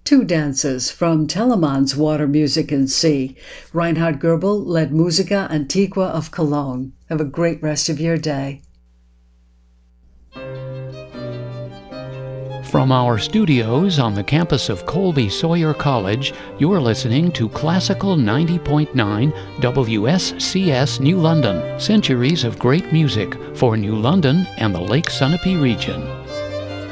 Two dances from Telemann's Water, Music and Sea. Reinhard Goebel led Musica Antiqua of Cologne. Have a great rest of your day. From our studios on the campus of Colby Sawyer College, you're listening to Classical 90.9 WSCS New London. Centuries of great music for New London and the Lake Sunapee region.